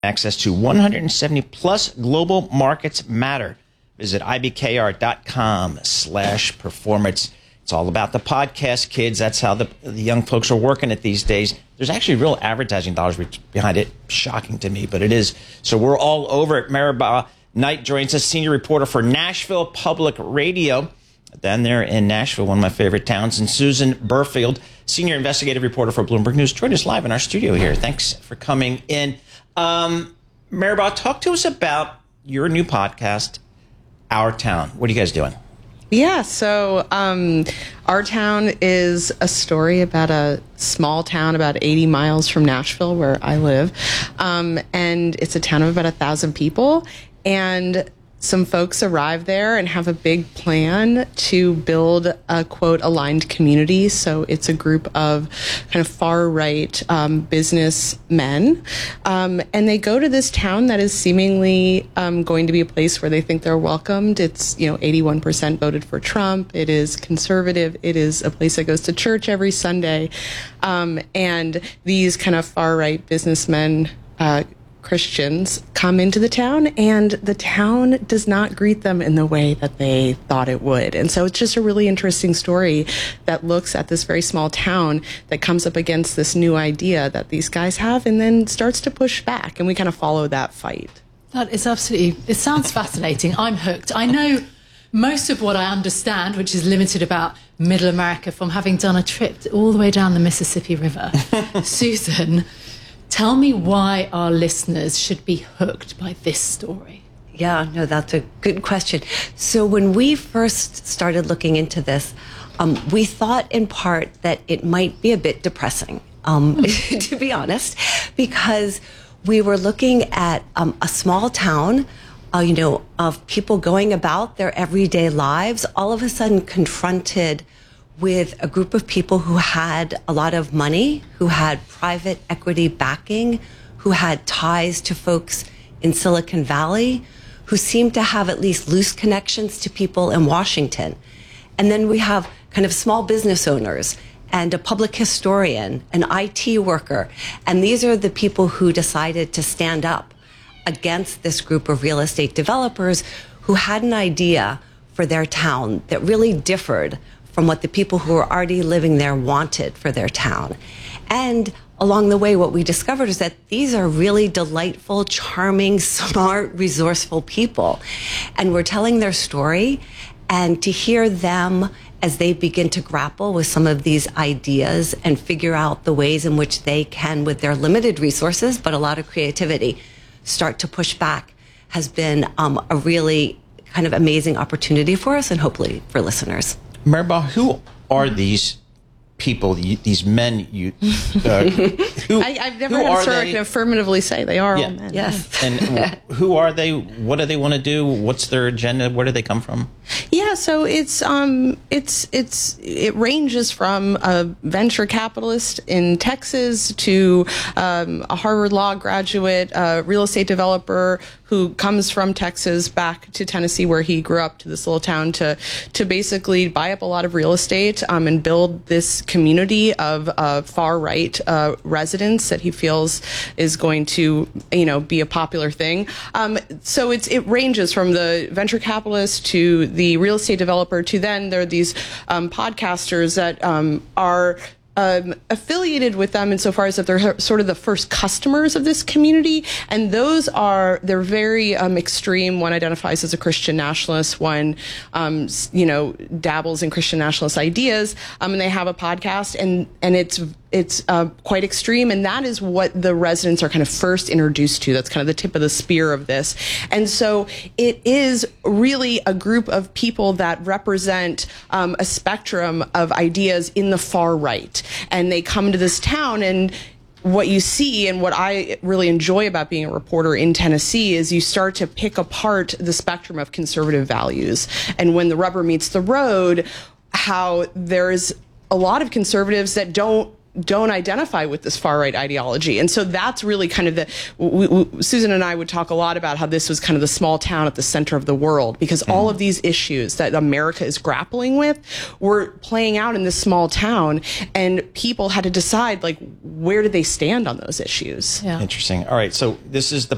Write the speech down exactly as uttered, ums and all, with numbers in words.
access to one hundred seventy plus global markets matter. Visit ibkr.com slash performance. It's all about the podcast, kids. That's how the, the young folks are working it these days. There's actually real advertising dollars behind it. Shocking to me, but it is. So we're all over it. Maribel Knight joins us, senior reporter for Nashville Public Radio. Down there in Nashville, one of my favorite towns. And Susan Burfield, senior investigative reporter for Bloomberg News, joined us live in our studio here. Thanks for coming in. Um, Maribel, talk to us about your new podcast, Our Town. What are you guys doing? Yeah, so um, Our Town is a story about a small town about eighty miles from Nashville, where I live. Um, and it's a town of about one thousand people. And some folks arrive there and have a big plan to build a, quote, aligned community. So it's a group of kind of far-right um, businessmen. Um, and they go to this town that is seemingly um, going to be a place where they think they're welcomed. It's, you know, eighty-one percent voted for Trump. It is conservative. It is a place that goes to church every Sunday. Um, and these kind of far-right businessmen uh Christians come into the town, and the town does not greet them in the way that they thought it would. And so it's just a really interesting story that looks at this very small town that comes up against this new idea that these guys have and then starts to push back. And we kind of follow that fight. That is absolutely, it sounds fascinating. I'm hooked. I know most of what I understand, which is limited about Middle America, from having done a trip all the way down the Mississippi River. Susan, tell me why our listeners should be hooked by this story. Yeah, no, that's a good question. So when we first started looking into this, um, we thought in part that it might be a bit depressing, um, to be honest, because we were looking at um, a small town, uh, you know, of people going about their everyday lives, all of a sudden confronted with a group of people who had a lot of money, who had private equity backing, who had ties to folks in Silicon Valley, who seemed to have at least loose connections to people in Washington. And then we have kind of small business owners and a public historian, an I T worker. And these are the people who decided to stand up against this group of real estate developers who had an idea for their town that really differed from what the people who were already living there wanted for their town. And along the way, what we discovered is that these are really delightful, charming, smart, resourceful people. And we're telling their story, and to hear them as they begin to grapple with some of these ideas and figure out the ways in which they can, with their limited resources, but a lot of creativity, start to push back, has been um, a really kind of amazing opportunity for us and hopefully for listeners. Maribel, who are these people, these men? You, uh, who, I, I've never had a story I can affirmatively say they are yeah. all men. Yes. And who are they? What do they want to do? What's their agenda? Where do they come from? Yeah, so it's um it's it's it ranges from a venture capitalist in Texas to um, a Harvard Law graduate, a real estate developer who comes from Texas back to Tennessee, where he grew up, to this little town to to basically buy up a lot of real estate um, and build this community of uh, far right uh, residents that he feels is going to, you know, be a popular thing. Um, so it's it ranges from the venture capitalist to the real estate developer to then there are these um, podcasters that um, are Um, affiliated with them insofar as that they're sort of the first customers of this community. And those are, they're very um, extreme. One identifies as a Christian nationalist, one, um, you know, dabbles in Christian nationalist ideas. Um, and they have a podcast, and, and it's, it's uh, quite extreme. And that is what the residents are kind of first introduced to. That's kind of the tip of the spear of this. And so it is really a group of people that represent um, a spectrum of ideas in the far right. And they come to this town, and what you see and what I really enjoy about being a reporter in Tennessee is you start to pick apart the spectrum of conservative values. And when the rubber meets the road, how there's a lot of conservatives that don't don't identify with this far-right ideology. And so that's really kind of the, we, we, Susan and I would talk a lot about how this was kind of the small town at the center of the world, because mm. all of these issues that America is grappling with were playing out in this small town, and people had to decide, like, where do they stand on those issues? Yeah. Interesting. All right, so this is the